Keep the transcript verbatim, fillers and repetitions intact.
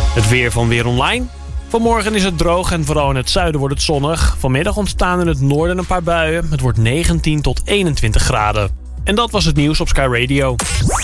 Het weer van Weer Online. Vanmorgen is het droog en vooral in het zuiden wordt het zonnig. Vanmiddag ontstaan in het noorden een paar buien. Het wordt negentien tot eenentwintig graden. En dat was het nieuws op Sky Radio.